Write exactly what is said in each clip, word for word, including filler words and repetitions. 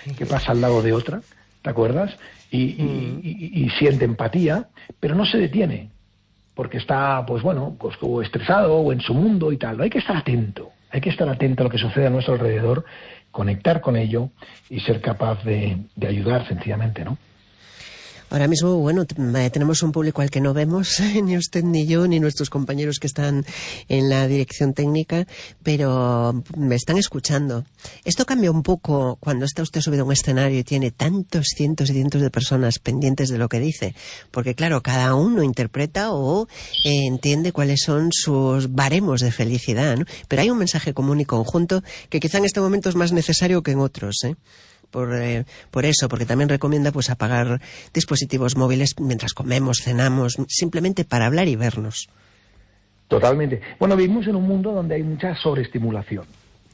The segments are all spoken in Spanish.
que pasa al lado de otra, ¿te acuerdas? Y, y, y, y siente empatía, pero no se detiene, porque está, pues bueno, pues, o estresado o en su mundo y tal. Hay que estar atento, hay que estar atento a lo que sucede a nuestro alrededor, conectar con ello y ser capaz de, de ayudar sencillamente, ¿no? Ahora mismo, bueno, tenemos un público al que no vemos, ni usted ni yo, ni nuestros compañeros que están en la dirección técnica, pero me están escuchando. Esto cambia un poco cuando está usted subido a un escenario y tiene tantos cientos y cientos de personas pendientes de lo que dice, porque claro, cada uno interpreta o eh, entiende cuáles son sus baremos de felicidad, ¿no? Pero hay un mensaje común y conjunto que quizá en este momento es más necesario que en otros, ¿eh? Por, eh, por eso, porque también recomienda pues apagar dispositivos móviles mientras comemos, cenamos, simplemente para hablar y vernos. Totalmente. Bueno, vivimos en un mundo donde hay mucha sobreestimulación.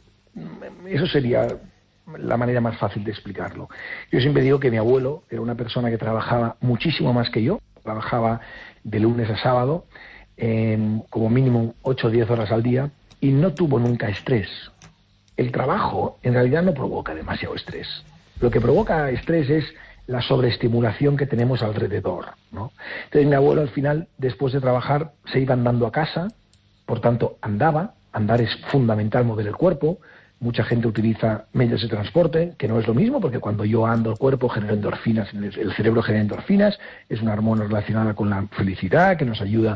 Eso sería la manera más fácil de explicarlo. Yo siempre digo que mi abuelo era una persona que trabajaba muchísimo más que yo, trabajaba de lunes a sábado, eh, como mínimo ocho o diez horas al día, y no tuvo nunca estrés. El trabajo en realidad no provoca demasiado estrés. Lo que provoca estrés es la sobreestimulación que tenemos alrededor, ¿no? Entonces mi abuelo al final, después de trabajar, se iba andando a casa, por tanto andaba, andar es fundamental, mover el cuerpo. Mucha gente utiliza medios de transporte, que no es lo mismo, porque cuando yo ando el cuerpo genero endorfinas, el cerebro genera endorfinas, es una hormona relacionada con la felicidad, que nos ayuda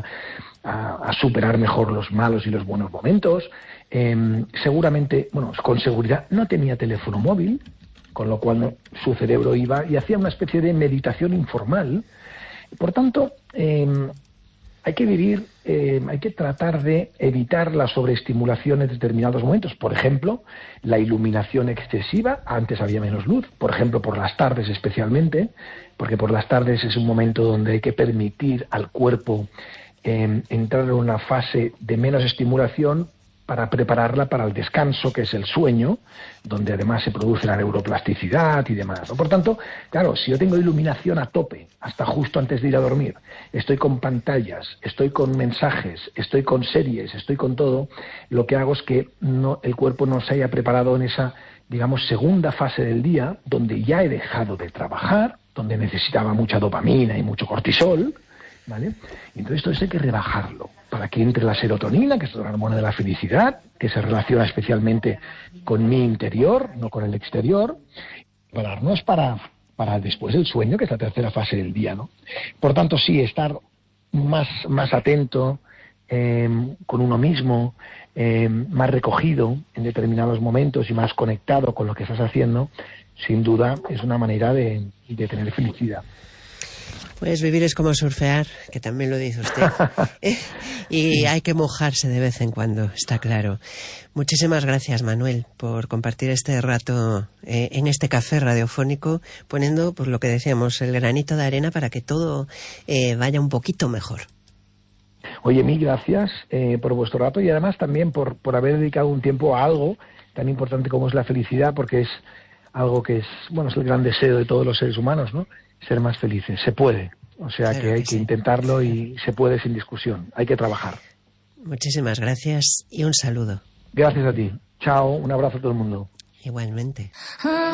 a, a superar mejor los malos y los buenos momentos. Eh, seguramente, bueno, con seguridad no tenía teléfono móvil, con lo cual no, su cerebro iba y hacía una especie de meditación informal. Por tanto, eh, hay que vivir, eh, hay que tratar de evitar la sobreestimulación en determinados momentos. Por ejemplo, la iluminación excesiva, antes había menos luz, por ejemplo, por las tardes especialmente, porque por las tardes es un momento donde hay que permitir al cuerpo eh, entrar en una fase de menos estimulación, para prepararla para el descanso, que es el sueño, donde además se produce la neuroplasticidad y demás, ¿no? Por tanto, claro, si yo tengo iluminación a tope, hasta justo antes de ir a dormir, estoy con pantallas, estoy con mensajes, estoy con series, estoy con todo, lo que hago es que no, el cuerpo no se haya preparado en esa, digamos, segunda fase del día, donde ya he dejado de trabajar, donde necesitaba mucha dopamina y mucho cortisol, ¿vale? Entonces todo esto hay que rebajarlo para que entre la serotonina, que es la hormona de la felicidad, que se relaciona especialmente con mi interior, no con el exterior, prepararnos para, para después del sueño, que es la tercera fase del día, ¿no? Por tanto, sí, estar más, más atento eh, con uno mismo, eh, más recogido en determinados momentos y más conectado con lo que estás haciendo, sin duda es una manera de, de tener felicidad. Pues vivir es como surfear, que también lo dice usted. Y hay que mojarse de vez en cuando, está claro. Muchísimas gracias, Manuel, por compartir este rato eh, en este café radiofónico, poniendo, pues lo que decíamos, el granito de arena para que todo eh, vaya un poquito mejor. Oye, mil gracias eh, por vuestro rato y además también por, por haber dedicado un tiempo a algo tan importante como es la felicidad, porque es algo que es, bueno, es el gran deseo de todos los seres humanos, ¿no? Ser más felices. Se puede. O sea, claro que hay que, sí. que intentarlo y se puede sin discusión. Hay que trabajar. Muchísimas gracias y un saludo. Gracias a ti. Chao. Un abrazo a todo el mundo. Igualmente.